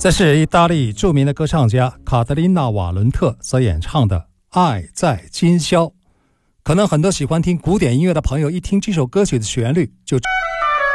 这是意大利著名的歌唱家卡特琳娜·瓦伦特所演唱的《爱在今宵》。可能很多喜欢听古典音乐的朋友一听这首歌曲的旋律就